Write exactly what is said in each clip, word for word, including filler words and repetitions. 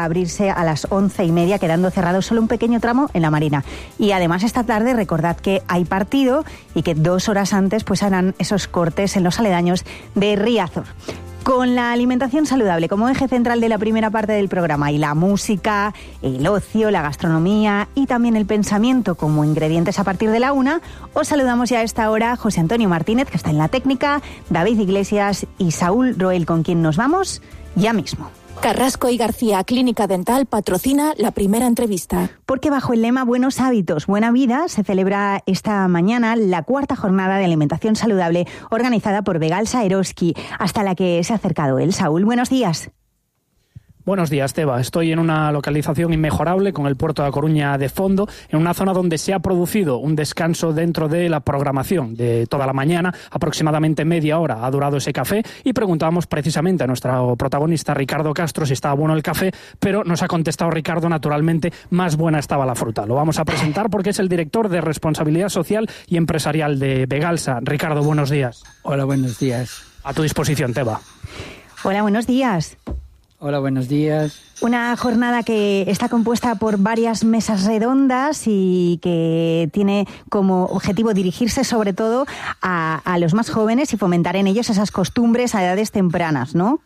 abrirse a las once y media, quedando cerrado solo un pequeño tramo en la Marina. Y además esta tarde recordad que hay partido y que dos horas antes pues harán esos cortes en los aledaños de Riazor. Con la alimentación saludable como eje central de la primera parte del programa y la música, el ocio, la gastronomía y también el pensamiento como ingredientes a partir de la una, os saludamos ya a esta hora José Antonio Martínez, que está en la técnica, David Iglesias y Saúl Roel, con quien nos vamos ya mismo. Carrasco y García Clínica Dental patrocina la primera entrevista. Porque bajo el lema Buenos hábitos, buena vida, se celebra esta mañana la cuarta jornada de alimentación saludable organizada por Vegalsa Eroski, hasta la que se ha acercado él. Saúl, buenos días. Buenos días, Teba. Estoy en una localización inmejorable con el puerto de A Coruña de fondo, en una zona donde se ha producido un descanso dentro de la programación de toda la mañana, aproximadamente media hora ha durado ese café, y preguntábamos precisamente a nuestro protagonista Ricardo Castro si estaba bueno el café, pero nos ha contestado Ricardo, naturalmente, más buena estaba la fruta. Lo vamos a presentar porque es el director de Responsabilidad Social y Empresarial de Vegalsa. Ricardo, buenos días. Hola, buenos días. A tu disposición, Teba. Hola, buenos días. Hola, buenos días. Una jornada que está compuesta por varias mesas redondas y que tiene como objetivo dirigirse sobre todo a, a los más jóvenes y fomentar en ellos esas costumbres a edades tempranas, ¿no?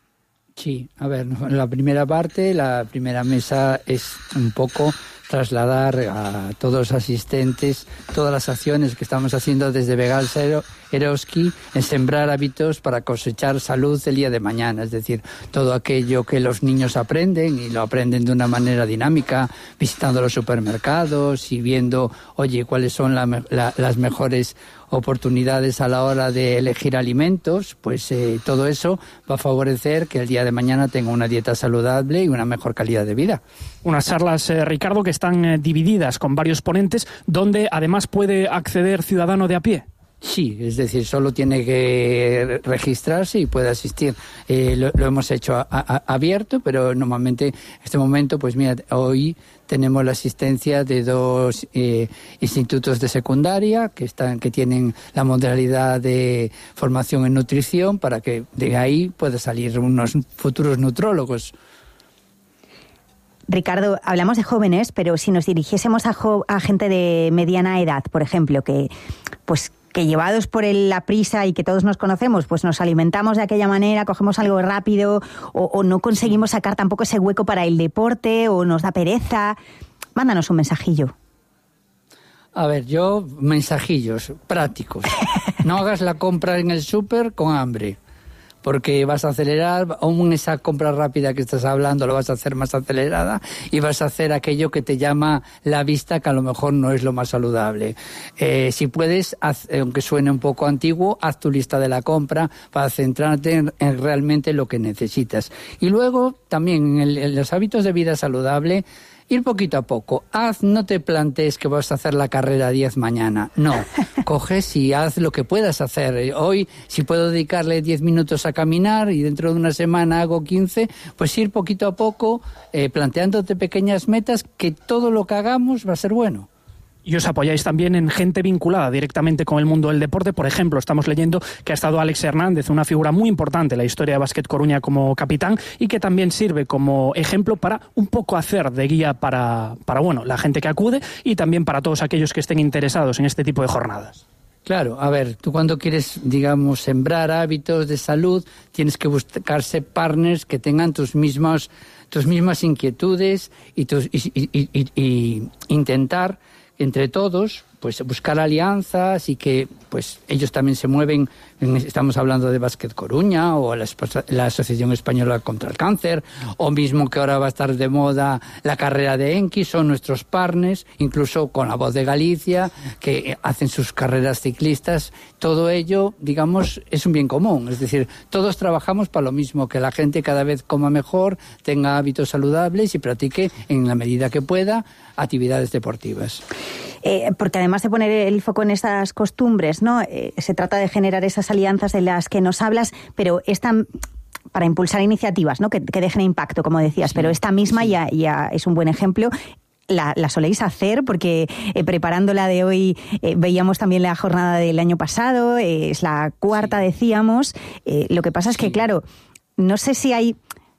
Sí, a ver, la primera parte, la primera mesa es un poco trasladar a todos los asistentes todas las acciones que estamos haciendo desde Vegalsa Eroski en sembrar hábitos para cosechar salud el día de mañana. Es decir, todo aquello que los niños aprenden y lo aprenden de una manera dinámica, visitando los supermercados y viendo, oye, cuáles son la, la, las mejores oportunidades a la hora de elegir alimentos, pues eh, todo eso va a favorecer que el día de mañana tenga una dieta saludable y una mejor calidad de vida. Unas charlas, eh, Ricardo, que están eh, divididas con varios ponentes, donde además puede acceder ciudadano de a pie. Sí, es decir, solo tiene que registrarse y puede asistir. Eh, lo, lo hemos hecho a, a, abierto, pero normalmente en este momento, pues mira, hoy tenemos la asistencia de dos eh, institutos de secundaria que están que tienen la modalidad de formación en nutrición para que de ahí pueda salir unos futuros nutrólogos. Ricardo, hablamos de jóvenes, pero si nos dirigiésemos a, jo- a gente de mediana edad, por ejemplo, que pues que llevados por el, la prisa y que todos nos conocemos, pues nos alimentamos de aquella manera, cogemos algo rápido o, o no conseguimos sacar tampoco ese hueco para el deporte o nos da pereza. Mándanos un mensajillo. A ver, yo, mensajillos prácticos. No hagas la compra en el súper con hambre, porque vas a acelerar, aún esa compra rápida que estás hablando lo vas a hacer más acelerada y vas a hacer aquello que te llama la vista, que a lo mejor no es lo más saludable. Eh, si puedes, haz, aunque suene un poco antiguo, haz tu lista de la compra para centrarte en, en realmente lo que necesitas. Y luego, también en, el, en los hábitos de vida saludable, ir poquito a poco. Haz, no te plantees que vas a hacer la carrera diez mañana. No, coges y haz lo que puedas hacer. Hoy, si puedo dedicarle diez minutos a caminar y dentro de una semana hago quince, pues ir poquito a poco, eh, planteándote pequeñas metas, que todo lo que hagamos va a ser bueno. Y os apoyáis también en gente vinculada directamente con el mundo del deporte. Por ejemplo, estamos leyendo que ha estado Alex Hernández, una figura muy importante en la historia de Básquet Coruña como capitán y que también sirve como ejemplo para un poco hacer de guía para, para bueno, la gente que acude y también para todos aquellos que estén interesados en este tipo de jornadas. Claro, a ver, tú cuando quieres, digamos, sembrar hábitos de salud, tienes que buscarse partners que tengan tus mismos, tus mismas inquietudes y, tus, y, y, y, y, y intentar entre todos pues buscar alianzas y que pues ellos también se mueven. Estamos hablando de Básquet Coruña o la, la Asociación Española contra el Cáncer, o mismo que ahora va a estar de moda la carrera de Enki, son nuestros partners, incluso con La Voz de Galicia, que hacen sus carreras ciclistas. Todo ello, digamos, es un bien común, es decir, todos trabajamos para lo mismo, que la gente cada vez coma mejor, tenga hábitos saludables y practique, en la medida que pueda, actividades deportivas. Eh, porque además de poner el foco en estas costumbres, ¿no? Eh, se trata de generar esas alianzas de las que nos hablas, pero esta, para impulsar iniciativas, ¿no? que, que dejen impacto, como decías, sí, pero esta misma sí. ya, ya es un buen ejemplo. La, la soléis hacer porque eh, preparando la de hoy eh, veíamos también la jornada del año pasado, eh, es la cuarta, sí. decíamos. Eh, lo que pasa es que, sí. claro, no sé si hay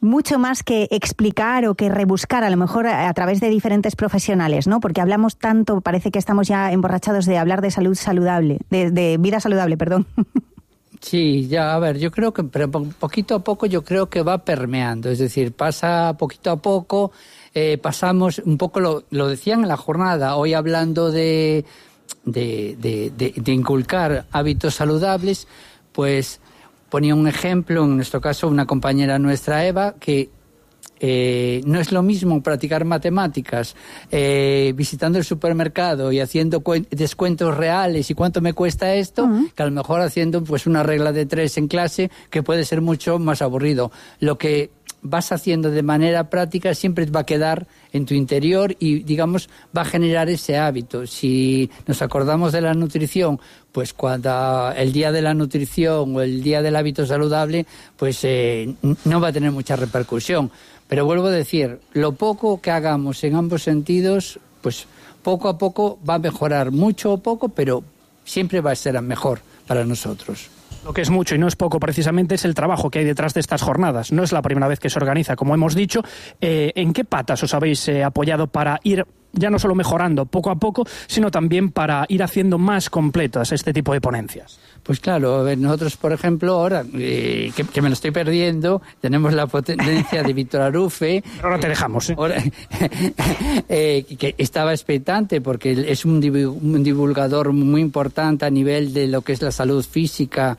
mucho más que explicar o que rebuscar, a lo mejor a, a través de diferentes profesionales, ¿no? Porque hablamos tanto, parece que estamos ya emborrachados de hablar de salud saludable, de, de vida saludable, perdón. Sí, ya, a ver, yo creo que, pero poquito a poco yo creo que va permeando, es decir, pasa poquito a poco, eh, pasamos un poco, lo, lo decían en la jornada, hoy hablando de, de, de, de, de inculcar hábitos saludables, pues ponía un ejemplo, en nuestro caso una compañera nuestra, Eva, que Eh, no es lo mismo practicar matemáticas eh, visitando el supermercado y haciendo descuentos reales y cuánto me cuesta esto, uh-huh. que a lo mejor haciendo pues una regla de tres en clase, que puede ser mucho más aburrido. Lo que vas haciendo de manera práctica siempre va a quedar en tu interior y, digamos, va a generar ese hábito. Si nos acordamos de la nutrición, pues cuando el día de la nutrición o el día del hábito saludable, pues eh, no va a tener mucha repercusión. Pero vuelvo a decir, lo poco que hagamos en ambos sentidos, pues poco a poco va a mejorar, mucho o poco, pero siempre va a ser mejor para nosotros. Lo que es mucho y no es poco precisamente es el trabajo que hay detrás de estas jornadas. No es la primera vez que se organiza, como hemos dicho. Eh, ¿En qué patas os habéis eh, apoyado para ir ya no solo mejorando poco a poco, sino también para ir haciendo más completas este tipo de ponencias? Pues claro, a ver, nosotros, por ejemplo, ahora, eh, que, que me lo estoy perdiendo, tenemos la ponencia de Víctor Arufe. Pero ahora te dejamos, ¿eh? Ahora, eh, que estaba expectante porque es un divulgador muy importante a nivel de lo que es la salud física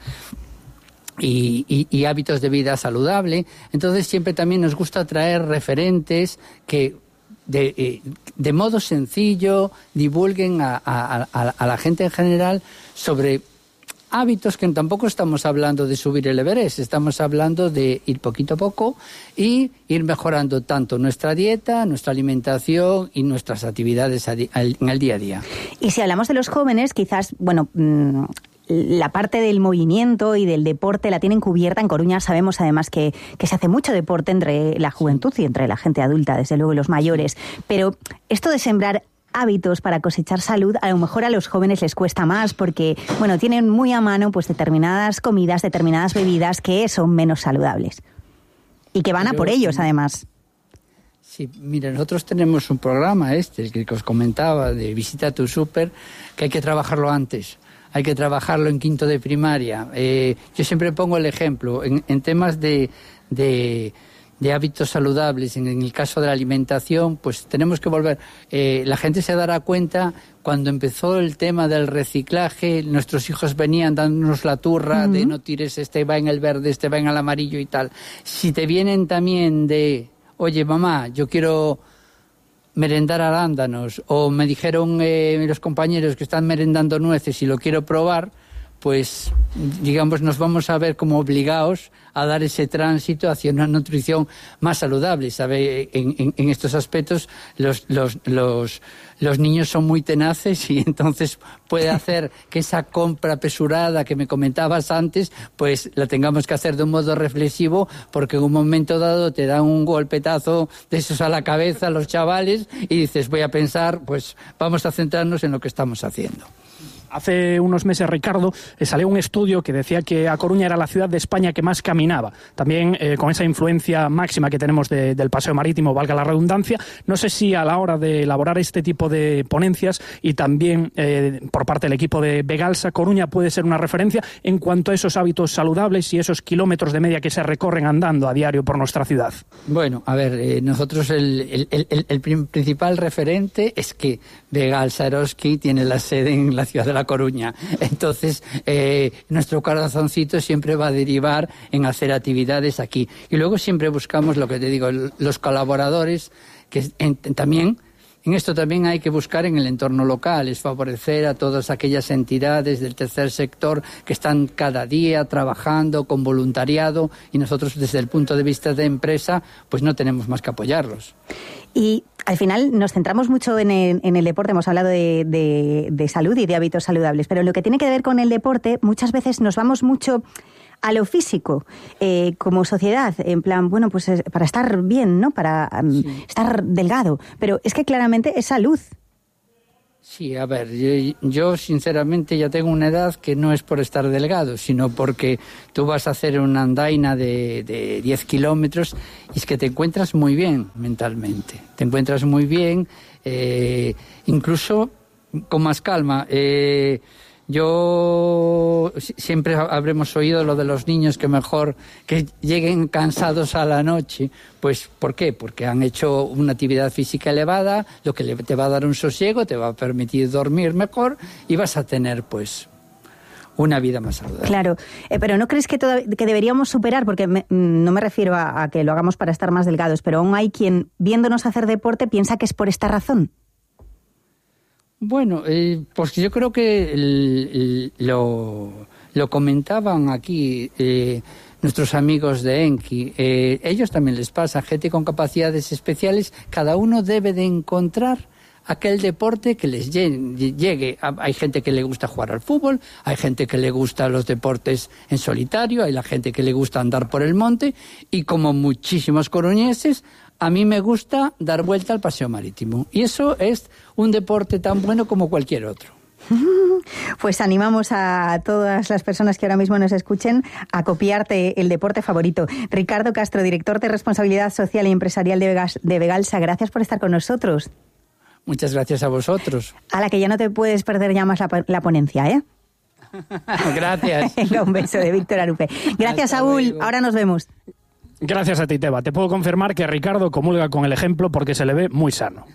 y, y, y hábitos de vida saludable. Entonces siempre también nos gusta traer referentes que De, eh, de modo sencillo divulguen a, a, a, a la gente en general sobre hábitos que tampoco estamos hablando de subir el Everest, estamos hablando de ir poquito a poco y ir mejorando tanto nuestra dieta, nuestra alimentación y nuestras actividades en el día a día. Y si hablamos de los jóvenes, quizás, bueno, mmm, la parte del movimiento y del deporte la tienen cubierta. En Coruña sabemos además que, que se hace mucho deporte entre la juventud y entre la gente adulta, desde luego, y los mayores. Pero esto de sembrar hábitos para cosechar salud, a lo mejor a los jóvenes les cuesta más porque, bueno, tienen muy a mano pues determinadas comidas, determinadas bebidas que son menos saludables y que van Pero, a por ellos, además. Sí, mira, nosotros tenemos un programa este, el que os comentaba, de Visita tu Súper, que hay que trabajarlo antes. Hay que trabajarlo en quinto de primaria. Eh, yo siempre pongo el ejemplo, en, en temas de, de, de hábitos saludables, en, en el caso de la alimentación, pues tenemos que volver. Eh, la gente se dará cuenta, cuando empezó el tema del reciclaje, nuestros hijos venían dándonos la turra uh-huh. de no tires, este va en el verde, este va en el amarillo y tal. Si te vienen también de, oye mamá, yo quiero merendar arándanos, o me dijeron eh, los compañeros que están merendando nueces y lo quiero probar, pues digamos nos vamos a ver como obligados a dar ese tránsito hacia una nutrición más saludable. ¿Sabe? En, en, en estos aspectos los, los, los, los niños son muy tenaces y entonces puede hacer que esa compra apresurada que me comentabas antes, pues la tengamos que hacer de un modo reflexivo, porque en un momento dado te dan un golpetazo de esos a la cabeza los chavales y dices, voy a pensar, pues vamos a centrarnos en lo que estamos haciendo. Hace unos meses, Ricardo, eh, salió un estudio que decía que A Coruña era la ciudad de España que más caminaba. También eh, con esa influencia máxima que tenemos de, del paseo marítimo, valga la redundancia. No sé si a la hora de elaborar este tipo de ponencias y también eh, por parte del equipo de Begalsa, Coruña puede ser una referencia en cuanto a esos hábitos saludables y esos kilómetros de media que se recorren andando a diario por nuestra ciudad. Bueno, a ver, eh, nosotros el, el, el, el principal referente es que Begalsa Eroski tiene la sede en la ciudad de La Coruña. Entonces, eh, nuestro corazoncito siempre va a derivar en hacer actividades aquí. Y luego siempre buscamos, lo que te digo, los colaboradores, que en, también, en esto también hay que buscar en el entorno local, es favorecer a todas aquellas entidades del tercer sector que están cada día trabajando con voluntariado, y nosotros desde el punto de vista de empresa, pues no tenemos más que apoyarlos. Y al final nos centramos mucho en el, en el deporte, hemos hablado de, de, de salud y de hábitos saludables, pero lo que tiene que ver con el deporte, muchas veces nos vamos mucho a lo físico, eh, como sociedad, en plan, bueno, pues para estar bien, ¿no? Para um, sí. estar delgado, pero es que claramente es salud. Sí, a ver, yo, yo sinceramente ya tengo una edad que no es por estar delgado, sino porque tú vas a hacer una andaina de, de diez kilómetros y es que te encuentras muy bien mentalmente, te encuentras muy bien, eh, incluso con más calma. Eh, Yo siempre habremos oído lo de los niños que mejor que lleguen cansados a la noche. Pues, ¿por qué? Porque han hecho una actividad física elevada, lo que te va a dar un sosiego, te va a permitir dormir mejor y vas a tener, pues, una vida más saludable. Claro, eh, pero ¿no crees que, toda, que deberíamos superar? Porque me, no me refiero a, a que lo hagamos para estar más delgados, pero aún hay quien, viéndonos hacer deporte, piensa que es por esta razón. Bueno, eh, pues yo creo que el, el, lo, lo comentaban aquí eh, nuestros amigos de Enki. Eh, ellos también les pasa, gente con capacidades especiales, cada uno debe de encontrar aquel deporte que les llegue. Hay gente que le gusta jugar al fútbol, hay gente que le gusta los deportes en solitario, hay la gente que le gusta andar por el monte y como muchísimos coruñeses, a mí me gusta dar vuelta al paseo marítimo. Y eso es un deporte tan bueno como cualquier otro. Pues animamos a todas las personas que ahora mismo nos escuchen a copiarte el deporte favorito. Ricardo Castro, director de Responsabilidad Social y Empresarial de, Vegas, de Vegalsa, gracias por estar con nosotros. Muchas gracias a vosotros. A la que ya no te puedes perder ya más la, la ponencia, ¿eh? Gracias. Venga, un beso de Víctor Arupe. Gracias, Hasta Saúl. Luego. Ahora nos vemos. Gracias a ti, Teba. Te puedo confirmar que Ricardo comulga con el ejemplo porque se le ve muy sano.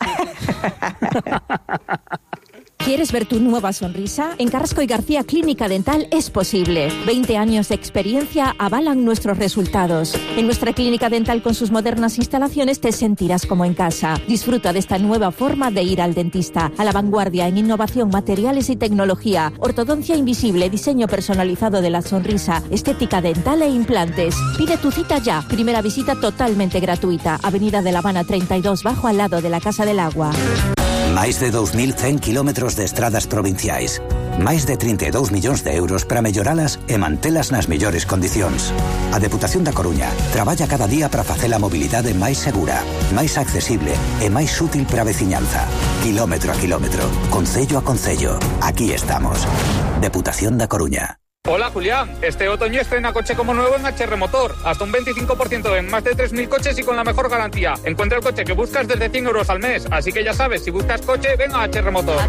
¿Quieres ver tu nueva sonrisa? En Carrasco y García Clínica Dental es posible. veinte años de experiencia avalan nuestros resultados. En nuestra clínica dental con sus modernas instalaciones te sentirás como en casa. Disfruta de esta nueva forma de ir al dentista. A la vanguardia en innovación, materiales y tecnología. Ortodoncia invisible, diseño personalizado de la sonrisa, estética dental e implantes. Pide tu cita ya. Primera visita totalmente gratuita. Avenida de La Habana treinta y dos Bajo, al lado de la Casa del Agua. Máis de dous mil cen kilómetros de estradas provinciais. Máis de trinta e dous millóns de euros para melloralas e mantelas nas mellores condicións. A Deputación da Coruña traballa cada día para facer a mobilidade máis segura, máis accesible e máis útil para a veciñanza. Kilómetro a kilómetro, concello a concello. Aquí estamos. Deputación da Coruña. Hola Julián, este otoño estrena coche como nuevo en H R Motor, hasta un veinticinco por ciento en más de tres mil coches y con la mejor garantía. Encuentra el coche que buscas desde cien euros al mes, así que ya sabes, si buscas coche, ven a H R Motor.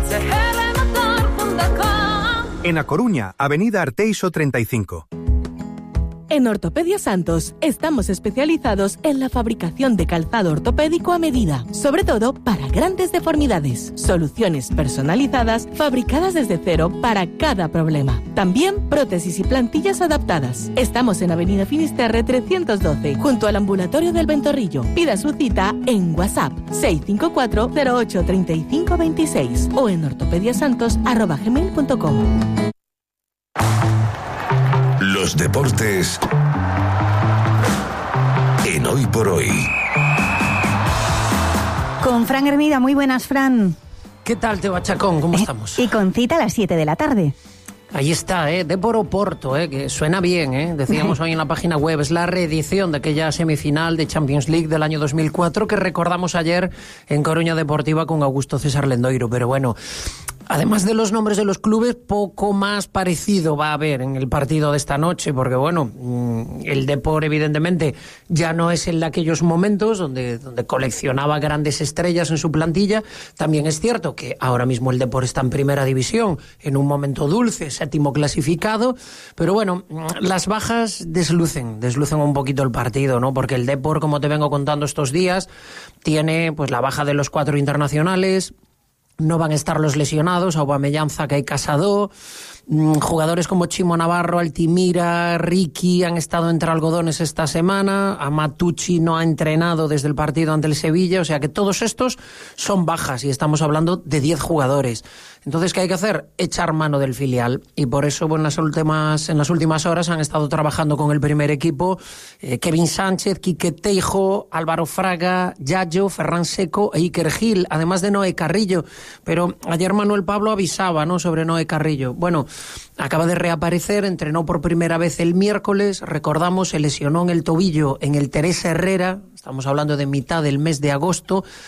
En A Coruña, Avenida Arteixo treinta y cinco. En Ortopedia Santos estamos especializados en la fabricación de calzado ortopédico a medida, sobre todo para grandes deformidades. Soluciones personalizadas fabricadas desde cero para cada problema. También prótesis y plantillas adaptadas. Estamos en Avenida Finisterre trescientos doce, junto al ambulatorio del Ventorrillo. Pida su cita en WhatsApp seis cinco cuatro cero ocho tres cinco dos seis o en ortopediasantos arroba gmail punto com. Los deportes en Hoy por Hoy. Con Fran Hermida, muy buenas, Fran. ¿Qué tal, Teba Chacón? ¿Cómo eh, estamos? Y con cita a las siete de la tarde. Ahí está, ¿eh? Depor Oporto, ¿eh? Que suena bien, ¿eh? Decíamos hoy en la página web, es la reedición de aquella semifinal de Champions League del año dos mil cuatro que recordamos ayer en Coruña Deportiva con Augusto César Lendoiro, pero bueno... Además de los nombres de los clubes, poco más parecido va a haber en el partido de esta noche, porque bueno, el Depor evidentemente ya no es en aquellos momentos donde, donde coleccionaba grandes estrellas en su plantilla. También es cierto que ahora mismo el Depor está en primera división, en un momento dulce, séptimo clasificado, pero bueno, las bajas deslucen, deslucen un poquito el partido, ¿no? Porque el Depor, como te vengo contando estos días, tiene pues la baja de los cuatro internacionales. No van a estar los lesionados, Aubameyang, Zaka y Casado. Jugadores como Chimo Navarro, Altimira, Ricky han estado entre algodones esta semana. Amatucci no ha entrenado desde el partido ante el Sevilla, o sea que todos estos son bajas y estamos hablando de diez jugadores. Entonces, ¿qué hay que hacer? Echar mano del filial. Y por eso, bueno, en las últimas, en las últimas horas han estado trabajando con el primer equipo eh, Kevin Sánchez, Quique Teijo, Álvaro Fraga, Yayo, Ferran Seco e Iker Gil, además de Noé Carrillo. Pero ayer Manuel Pablo avisaba, ¿no?, sobre Noé Carrillo. Bueno, acaba de reaparecer, entrenó por primera vez el miércoles, recordamos, se lesionó en el tobillo en el Teresa Herrera, estamos hablando de mitad del mes de agosto,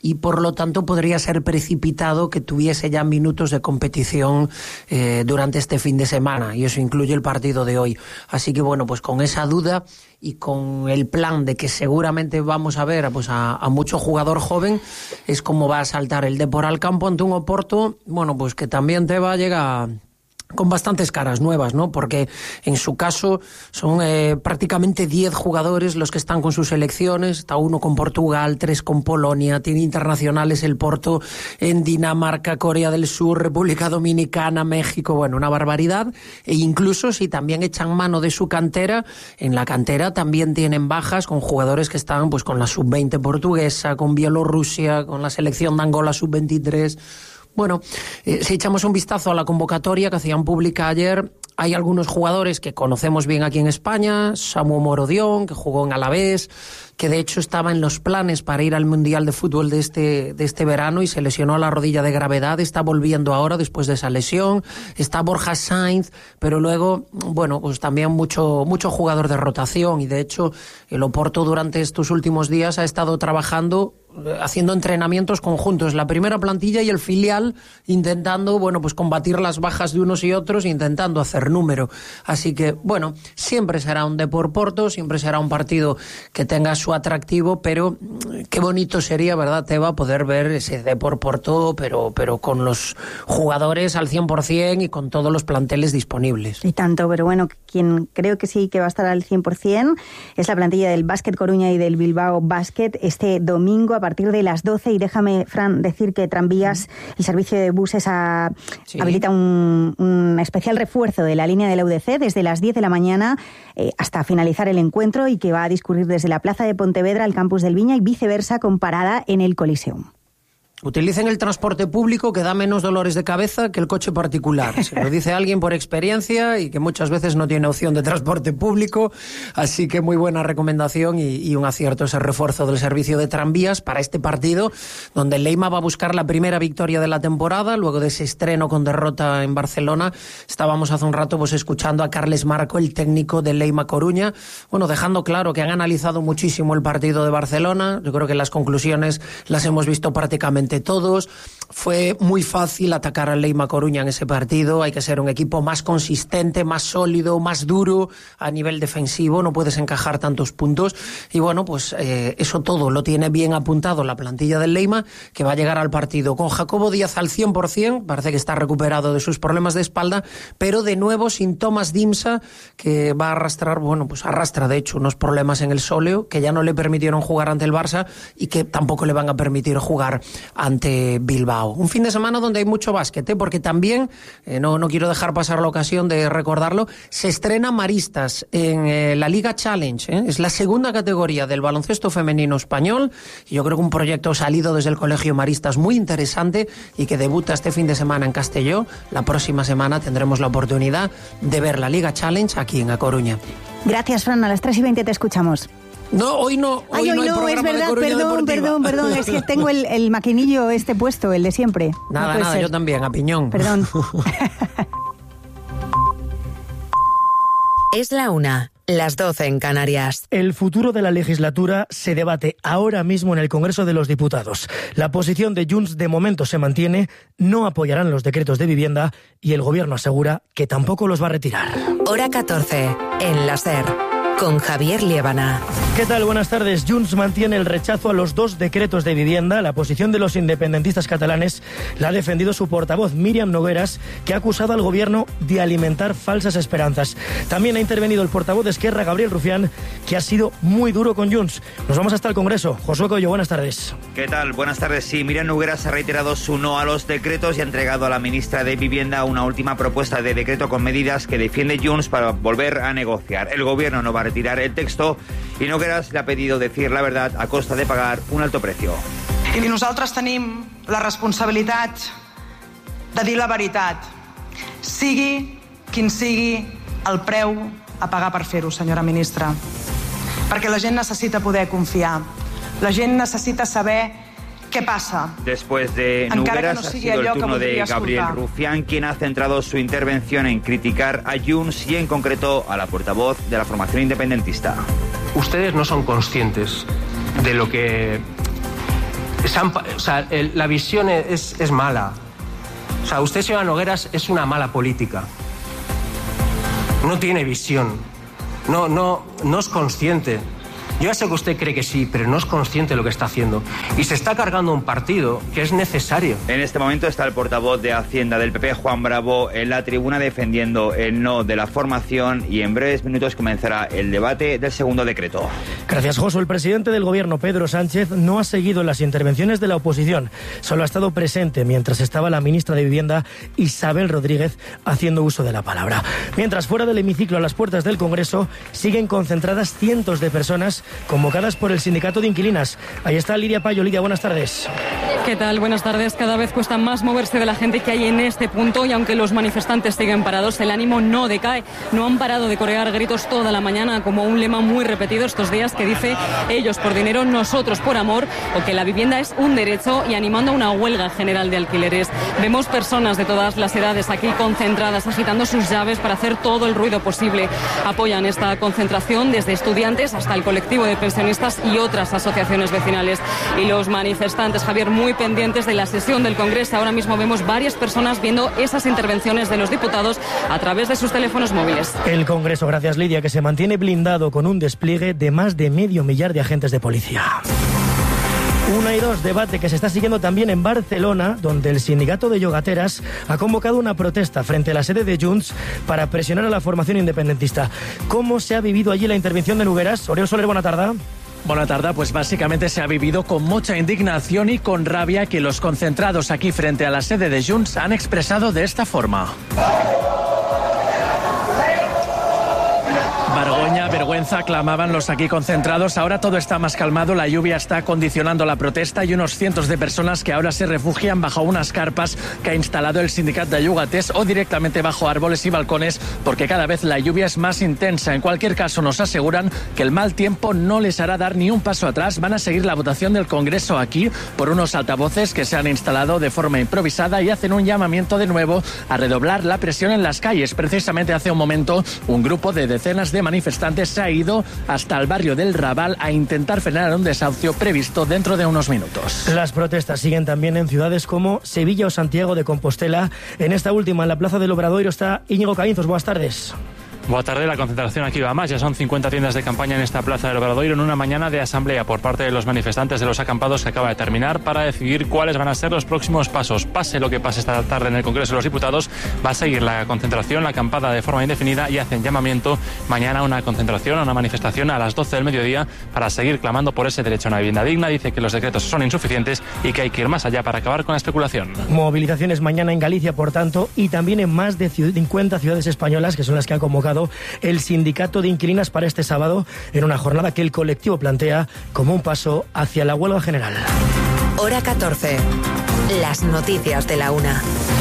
y por lo tanto podría ser precipitado que tuviese ya minutos de competición eh, durante este fin de semana, y eso incluye el partido de hoy. Así que bueno, pues con esa duda y con el plan de que seguramente vamos a ver pues a, a mucho jugador joven, es como va a saltar el Depor al campo ante un Oporto, bueno, pues que también te va a llegar con bastantes caras nuevas, ¿no? Porque en su caso son eh, prácticamente diez jugadores los que están con sus selecciones, está uno con Portugal, tres con Polonia, tiene internacionales el Porto en Dinamarca, Corea del Sur, República Dominicana, México, bueno, una barbaridad, e incluso si también echan mano de su cantera, en la cantera también tienen bajas con jugadores que están pues con la sub veinte portuguesa, con Bielorrusia, con la selección de Angola sub veintitrés. Bueno, eh, si echamos un vistazo a la convocatoria que hacían pública ayer, hay algunos jugadores que conocemos bien aquí en España, Samu Morodión, que jugó en Alavés, que de hecho estaba en los planes para ir al Mundial de Fútbol de este, de este verano y se lesionó la rodilla de gravedad, está volviendo ahora después de esa lesión, está Borja Sainz, pero luego, bueno, pues también mucho, mucho jugador de rotación, y de hecho el Oporto durante estos últimos días ha estado trabajando haciendo entrenamientos conjuntos, la primera plantilla y el filial, intentando, bueno, pues combatir las bajas de unos y otros, intentando hacer número. Así que, bueno, siempre será un Depor Porto, siempre será un partido que tenga su atractivo, pero qué bonito sería, ¿verdad, Teba?, poder ver ese Depor Porto, pero, pero con los jugadores al cien por ciento y con todos los planteles disponibles. Y tanto, pero bueno, quien creo que sí que va a estar al cien por ciento es la plantilla del Básquet Coruña y del Bilbao Basket este domingo a partir de las doce, y déjame, Fran, decir que Tranvías, el servicio de buses, a, sí. habilita un, un especial refuerzo de la línea de la U D C desde las diez de la mañana eh, hasta finalizar el encuentro, y que va a discurrir desde la plaza de Pontevedra al campus del Viña y viceversa, con parada en el Coliseum. Utilicen el transporte público, que da menos dolores de cabeza que el coche particular. Se lo dice alguien por experiencia y que muchas veces no tiene opción de transporte público, así que muy buena recomendación y, y un acierto ese refuerzo del servicio de tranvías para este partido, donde el Leima va a buscar la primera victoria de la temporada, luego de ese estreno con derrota en Barcelona. Estábamos hace un rato pues escuchando a Carles Marco, el técnico del Leima Coruña, bueno, dejando claro que han analizado muchísimo el partido de Barcelona. Yo creo que las conclusiones las hemos visto prácticamente todos. Fue muy fácil atacar al Leima Coruña en ese partido. Hay que ser un equipo más consistente, más sólido, más duro a nivel defensivo. No puedes encajar tantos puntos. Y bueno, pues eh, eso todo lo tiene bien apuntado la plantilla del Leima, que va a llegar al partido con Jacobo Díaz al cien por ciento. Parece que está recuperado de sus problemas de espalda, pero de nuevo sin Thomas Dimsa, que va a arrastrar, bueno, pues arrastra de hecho unos problemas en el sóleo que ya no le permitieron jugar ante el Barça y que tampoco le van a permitir jugar ante Bilbao. Un fin de semana donde hay mucho básquet, ¿eh? Porque también, eh, no, no quiero dejar pasar la ocasión de recordarlo, se estrena Maristas en eh, la Liga Challenge, ¿eh? Es la segunda categoría del baloncesto femenino español, y yo creo que un proyecto salido desde el Colegio Maristas muy interesante y que debuta este fin de semana en Castelló. La próxima semana tendremos la oportunidad de ver la Liga Challenge aquí en A Coruña. Gracias, Fran. A las tres y veinte te escuchamos. No, hoy no. Hoy, Ay, hoy no, hay no, programa es verdad, de Coruña perdón, Deportiva. perdón, perdón, es que tengo el, el maquinillo este puesto, el de siempre. Nada, no nada, ser. yo también, a piñón. Perdón. Es la una, las doce en Canarias. El futuro de la legislatura se debate ahora mismo en el Congreso de los Diputados. La posición de Junts de momento se mantiene, no apoyarán los decretos de vivienda y el Gobierno asegura que tampoco los va a retirar. Hora catorce, en la SER, con Javier Liébana. ¿Qué tal? Buenas tardes. Junts mantiene el rechazo a los dos decretos de vivienda. La posición de los independentistas catalanes la ha defendido su portavoz Míriam Nogueras, que ha acusado al Gobierno de alimentar falsas esperanzas. También ha intervenido el portavoz de Esquerra, Gabriel Rufián, que ha sido muy duro con Junts. Nos vamos hasta el Congreso. Josué Coello, buenas tardes. ¿Qué tal? Buenas tardes. Sí, Míriam Nogueras ha reiterado su no a los decretos y ha entregado a la ministra de Vivienda una última propuesta de decreto con medidas que defiende Junts para volver a negociar. El Gobierno no va a retirar el texto y Nogueras le ha pedido decir la verdad a costa de pagar un alto precio. I nosaltres tenim la responsabilitat de dir la veritat, sigui quin sigui el preu a pagar per fer-ho, senyora ministra. Perquè la gent necessita poder confiar, la gent necessita saber ¿qué pasa? Después de Nogueras, no ha sido el turno de Gabriel Rufián, quien ha centrado su intervención en criticar a Junts y en concreto a la portavoz de la formación independentista. Ustedes no son conscientes de lo que O sea, el, la visión es, es mala. O sea, usted, señora Nogueras, es una mala política. No tiene visión. No, no, no es consciente. Yo ya sé que usted cree que sí, pero no es consciente de lo que está haciendo. Y se está cargando un partido que es necesario. En este momento está el portavoz de Hacienda del P P, Juan Bravo, en la tribuna defendiendo el no de la formación, y en breves minutos comenzará el debate del segundo decreto. Gracias, Josu. El presidente del gobierno, Pedro Sánchez, no ha seguido las intervenciones de la oposición. Solo ha estado presente mientras estaba la ministra de Vivienda, Isabel Rodríguez, haciendo uso de la palabra. Mientras, fuera del hemiciclo, a las puertas del Congreso, siguen concentradas cientos de personas convocadas por el sindicato de inquilinas. Ahí está Lidia Payo. Lidia, buenas tardes. ¿Qué tal? Buenas tardes. Cada vez cuesta más moverse de la gente que hay en este punto, y aunque los manifestantes siguen parados, el ánimo no decae. No han parado de corear gritos toda la mañana, como un lema muy repetido estos días que dice: ellos por dinero, nosotros por amor, o que la vivienda es un derecho, y animando a una huelga general de alquileres. Vemos personas de todas las edades aquí concentradas, agitando sus llaves para hacer todo el ruido posible. Apoyan esta concentración desde estudiantes hasta el colectivo de pensionistas y otras asociaciones vecinales. Y los manifestantes, Javier, muy pendientes de la sesión del Congreso. Ahora mismo vemos varias personas viendo esas intervenciones de los diputados a través de sus teléfonos móviles. El Congreso, gracias Lidia, que se mantiene blindado con un despliegue de más de medio millar de agentes de policía. Una y dos, debate que se está siguiendo también en Barcelona, donde el sindicato de yogateras ha convocado una protesta frente a la sede de Junts para presionar a la formación independentista. ¿Cómo se ha vivido allí la intervención de Nogueras? Oriol Soler, buena tarde. Buena tarde, pues básicamente se ha vivido con mucha indignación y con rabia que los concentrados aquí frente a la sede de Junts han expresado de esta forma. Vergüenza, vergüenza, clamaban los aquí concentrados. Ahora todo está más calmado, la lluvia está condicionando la protesta y unos cientos de personas que ahora se refugian bajo unas carpas que ha instalado el sindicato de Llogatés, o directamente bajo árboles y balcones, porque cada vez la lluvia es más intensa. En cualquier caso, nos aseguran que el mal tiempo no les hará dar ni un paso atrás. Van a seguir la votación del Congreso aquí por unos altavoces que se han instalado de forma improvisada, y hacen un llamamiento de nuevo a redoblar la presión en las calles. Precisamente hace un momento un grupo de decenas de manifestantes se ha ido hasta el barrio del Raval a intentar frenar un desahucio previsto dentro de unos minutos. Las protestas siguen también en ciudades como Sevilla o Santiago de Compostela. En esta última, en la Plaza del Obradoiro, está Íñigo Caínzos. Buenas tardes. Buenas tardes, la concentración aquí va más. Ya son cincuenta tiendas de campaña en esta Plaza del Obradoiro en una mañana de asamblea por parte de los manifestantes de los acampados que acaba de terminar para decidir cuáles van a ser los próximos pasos. Pase lo que pase esta tarde en el Congreso de los Diputados, va a seguir la concentración, la acampada de forma indefinida, y hacen llamamiento mañana a una concentración, a una manifestación a las doce del mediodía para seguir clamando por ese derecho a una vivienda digna. Dice que los decretos son insuficientes y que hay que ir más allá para acabar con la especulación. Movilizaciones mañana en Galicia, por tanto, y también en más de cincuenta ciudades españolas, que son las que han convocado el sindicato de inquilinas para este sábado, en una jornada que el colectivo plantea como un paso hacia la huelga general. Hora catorce. Las noticias de la una.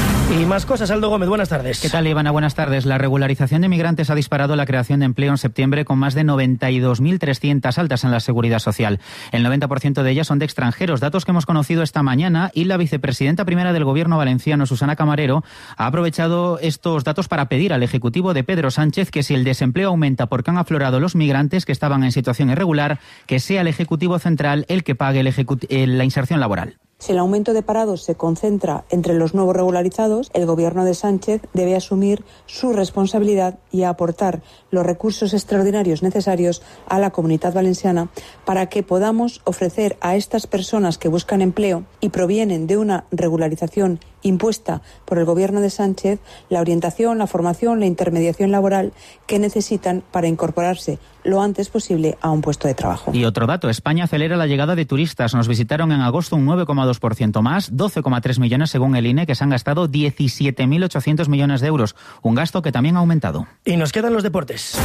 Y más cosas, Aldo Gómez, buenas tardes. ¿Qué tal, Ivana? Buenas tardes. La regularización de migrantes ha disparado la creación de empleo en septiembre, con más de noventa y dos mil trescientas altas en la Seguridad Social. El noventa por ciento de ellas son de extranjeros, datos que hemos conocido esta mañana, y la vicepresidenta primera del Gobierno valenciano, Susana Camarero, ha aprovechado estos datos para pedir al Ejecutivo de Pedro Sánchez que, si el desempleo aumenta porque han aflorado los migrantes que estaban en situación irregular, que sea el Ejecutivo Central el que pague el ejecut- la inserción laboral. Si el aumento de parados se concentra entre los nuevos regularizados, el Gobierno de Sánchez debe asumir su responsabilidad y aportar los recursos extraordinarios necesarios a la Comunidad Valenciana para que podamos ofrecer a estas personas que buscan empleo y provienen de una regularización impuesta por el Gobierno de Sánchez la orientación, la formación, la intermediación laboral que necesitan para incorporarse lo antes posible a un puesto de trabajo. Y otro dato, España acelera la llegada de turistas. Nos visitaron en agosto un nueve coma dos por ciento más, doce coma tres millones según el I N E, que se han gastado diecisiete mil ochocientos millones de euros, un gasto que también ha aumentado. Y nos quedan los deportes.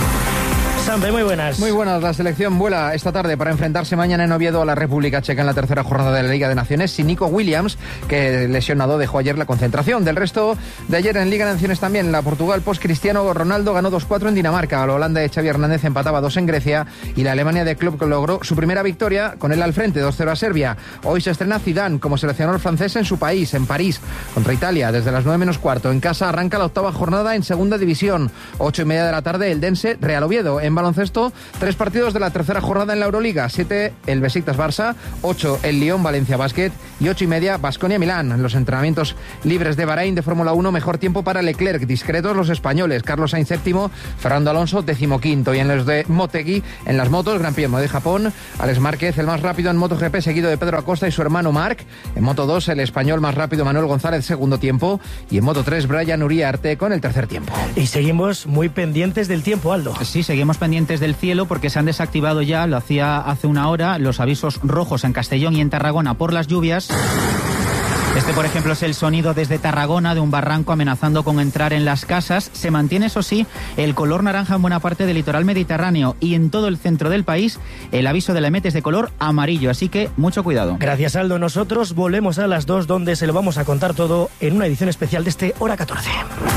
Sampe, muy buenas. Muy buenas. La selección vuela esta tarde para enfrentarse mañana en Oviedo a la República Checa en la tercera jornada de la Liga de Naciones, sin Nico Williams, que lesionado dejó ayer la concentración. Del resto de ayer en Liga de Naciones también, la Portugal post Cristiano Ronaldo ganó dos cuatro en Dinamarca, la Holanda de Xavi Hernández empataba dos en Grecia, y la Alemania de Klopp logró su primera victoria con él al frente, dos cero a Serbia. Hoy se estrena Zidane como seleccionador francés en su país, en París, contra Italia, desde las nueve menos cuarto. En casa arranca la octava jornada en segunda división. Ocho y media de la tarde, el Dense Real Oviedo. En baloncesto, tres partidos de la tercera jornada en la Euroliga. Siete el Besiktas-Barça, ocho el Lyon-Valencia-Basket y ocho y media Baskonia-Milán. En los entrenamientos libres de Bahrein de Fórmula uno, mejor tiempo para Leclerc. Discretos los españoles. Carlos Sainz séptimo, Fernando Alonso decimoquinto. Y en los de Motegi, en las motos, Gran Premio de Japón, Alex Márquez, el más rápido en MotoGP, seguido de Pedro Acosta y su hermano Marc. En Moto dos, el español más rápido Manuel González, segundo tiempo. Y en Moto tres, Brian Uriarte con el tercer tiempo. Y seguimos muy pendientes del tiempo, Aldo. Sí, seguimos pendientes del cielo porque se han desactivado ya, lo hacía hace una hora, los avisos rojos en Castellón y en Tarragona por las lluvias. Este, por ejemplo, es el sonido desde Tarragona de un barranco amenazando con entrar en las casas. Se mantiene, eso sí, el color naranja en buena parte del litoral mediterráneo y en todo el centro del país el aviso de la E M E T es de color amarillo, así que mucho cuidado. Gracias, Aldo. Nosotros volvemos a las dos, donde se lo vamos a contar todo en una edición especial de este Hora catorce.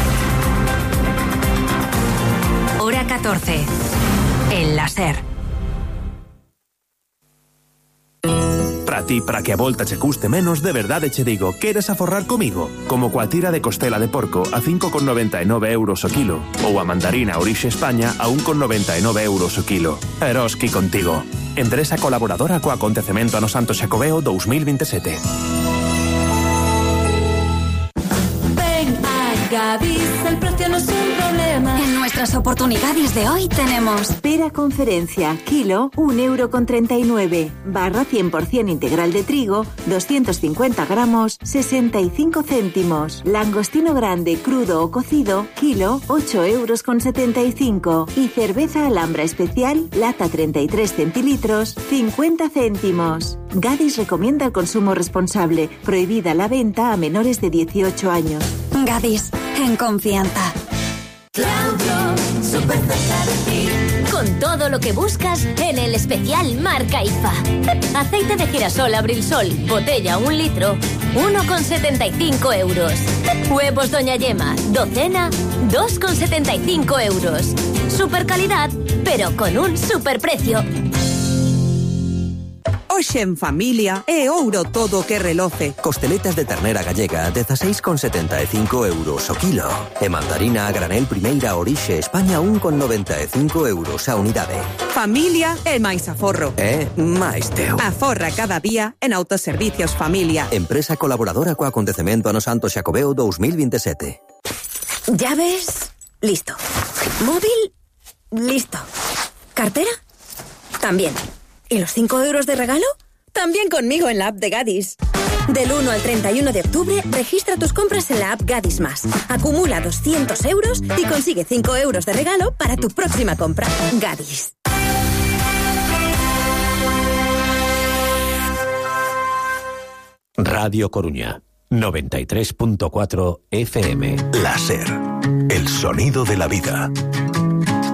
Hora catorce. En la SER. Para ti, para que a volta che custe menos, de verdade che digo, queres aforrar comigo? Como coa tira de costela de porco a cinco con noventa e nove euros o kilo, ou a mandarina Orixe España a un con noventa e nove euros o kilo. Eroski contigo. Empresa colaboradora co acontecemento Ano Santo Xacobeo dos mil veintisiete. Ven a Gadis, el precio no es un problema. En nuestras oportunidades de hoy tenemos pera conferencia, kilo, un euro con treinta y nueve. Barra cien por ciento integral de trigo, doscientos cincuenta gramos, sesenta y cinco céntimos. Langostino grande, crudo o cocido, kilo, ocho euros con setenta y cinco. Y cerveza Alhambra especial, lata treinta y tres centilitros, cincuenta céntimos. Gadis recomienda el consumo responsable. Prohibida la venta a menores de dieciocho años. Gadis, en confianza. Claudio, súper cerca de ti. Con todo lo que buscas en el especial marca I F A. Aceite de girasol Abril Sol, botella un litro, uno con setenta y cinco euros. Huevos Doña Yema, docena, dos con setenta y cinco euros. Super calidad, pero con un super precio. Hoxe en familia é ouro todo o que reloce. Costeletas de ternera gallega, dezasseis con setenta e cinco euros o kilo. E mandarina a granel primeira Orixe España, un con noventa e cinco euros a unidade. Familia é máis aforro. É máis teu. Aforra cada día en Autoservicios Familia. Empresa colaboradora co acontecemento Ano Santo Xacobeo dos mil veintisiete. ¿Llaves? Listo. ¿Móvil? Listo. ¿Cartera? También. ¿Y los cinco euros de regalo? También conmigo en la app de Gadis. Del uno al treinta y uno de octubre, registra tus compras en la app Gadis Más. Acumula doscientos euros y consigue cinco euros de regalo para tu próxima compra. Gadis. Radio Coruña, noventa y tres punto cuatro F M. La SER, el sonido de la vida.